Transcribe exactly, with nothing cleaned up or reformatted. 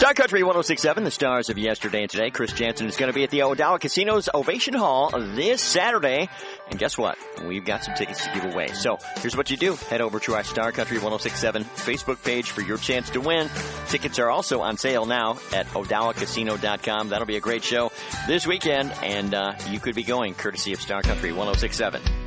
Star Country one oh six point seven, the stars of yesterday and today. Chris Jansen is going to be at the Odawa Casino's Ovation Hall this Saturday. And guess what? We've got some tickets to give away. So here's what you do. Head over to our Star Country one oh six point seven Facebook page for your chance to win. Tickets are also on sale now at odawa casino dot com. That'll be a great show this weekend, and uh, you could be going courtesy of Star Country one oh six point seven.